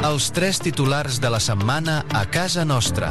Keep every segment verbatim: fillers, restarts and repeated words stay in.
Els tres titulars de la setmana a casa nostra.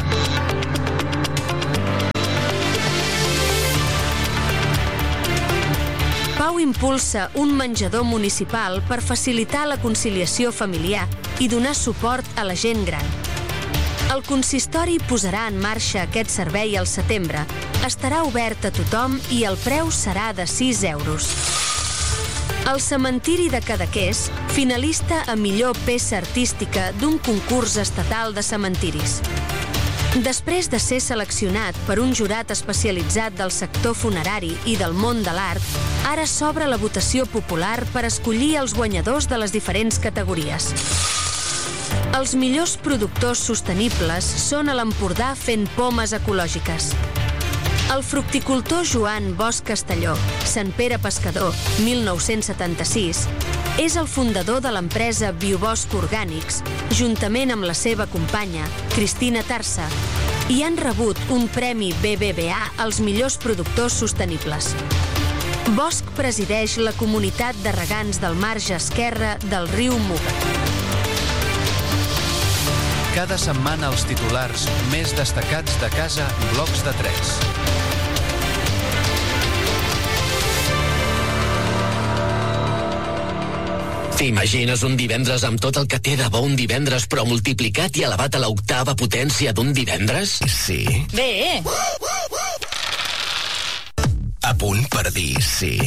Pau impulsa un menjador municipal per facilitar la conciliació familiar i donar suport a la gent gran. El consistori posarà en marxa aquest servei al setembre. Estarà obert a tothom i el preu serà de sis euros. El cementiri de Cadaqués, finalista a millor peça artística d'un concurs estatal de cementiris. Després de ser seleccionat per un jurat especialitzat del sector funerari i del món de l'art, ara s'obre la votació popular per escollir els guanyadors de les diferents categories. Els millors productors sostenibles són a l'Empordà fent pomes ecològiques. El fructicultor Joan Bosch Castelló, Sant Pere Pescador, mil nou-cents setanta-sis, és el fundador de l'empresa Biobosc Orgànics, juntament amb la seva companya, Cristina Tarsa, i han rebut un premi B B V A als millors productors sostenibles. Bosch presideix la comunitat de regants del marge esquerre del riu Muga. Cada setmana els titulars més destacats de casa Blocs de tres. T'imagines un divendres amb tot el que té de bo un divendres, però multiplicat i elevat a l'octava potència d'un divendres? Sí. Bé! A punt per dir sí.